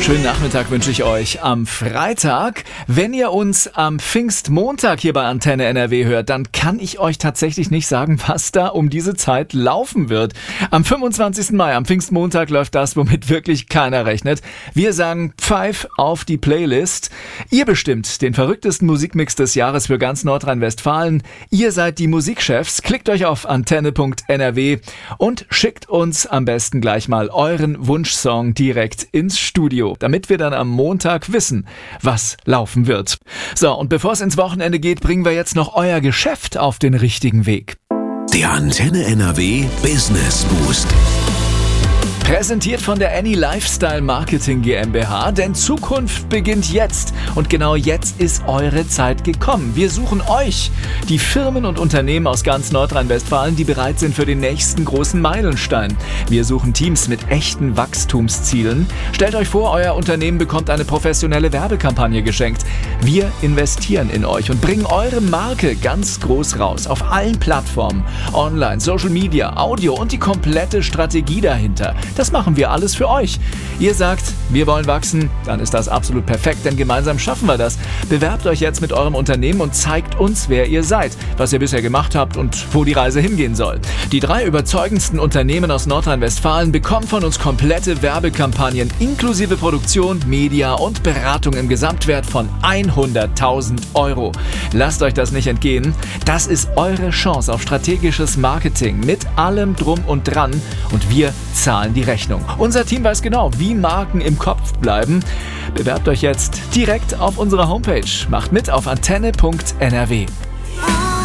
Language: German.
Schönen Nachmittag wünsche ich euch am Freitag. Wenn ihr uns am Pfingstmontag hier bei Antenne NRW hört, dann kann ich euch tatsächlich nicht sagen, was da um diese Zeit laufen wird. Am 25. Mai, am Pfingstmontag, läuft das, womit wirklich keiner rechnet. Wir sagen Pfeif auf die Playlist. Ihr bestimmt den verrücktesten Musikmix des Jahres für ganz Nordrhein-Westfalen. Ihr seid die Musikchefs. Klickt euch auf antenne.nrw und schickt uns am besten gleich mal euren Wunschsong direkt ins Studio, damit wir dann am Montag wissen, was laufen wird. So, und bevor es ins Wochenende geht, bringen wir jetzt noch euer Geschäft auf den richtigen Weg. Der Antenne NRW Business Boost. Präsentiert von der Any Lifestyle Marketing GmbH, denn Zukunft beginnt jetzt. Und genau jetzt ist eure Zeit gekommen. Wir suchen euch, die Firmen und Unternehmen aus ganz Nordrhein-Westfalen, die bereit sind für den nächsten großen Meilenstein. Wir suchen Teams mit echten Wachstumszielen. Stellt euch vor, euer Unternehmen bekommt eine professionelle Werbekampagne geschenkt. Wir investieren in euch und bringen eure Marke ganz groß raus. Auf allen Plattformen, online, Social Media, Audio und die komplette Strategie dahinter. Das machen wir alles für euch. Ihr sagt, wir wollen wachsen, dann ist das absolut perfekt, denn gemeinsam schaffen wir das. Bewerbt euch jetzt mit eurem Unternehmen und zeigt uns, wer ihr seid, was ihr bisher gemacht habt und wo die Reise hingehen soll. Die 3 überzeugendsten Unternehmen aus Nordrhein-Westfalen bekommen von uns komplette Werbekampagnen inklusive Produktion, Media und Beratung im Gesamtwert von 100.000 €. Lasst euch das nicht entgehen. Das ist eure Chance auf strategisches Marketing mit allem Drum und Dran und wir zahlen die Rechnung. Unser Team weiß genau, wie Marken im Kopf bleiben. Bewerbt euch jetzt direkt auf unserer Homepage. Macht mit auf antenne.nrw.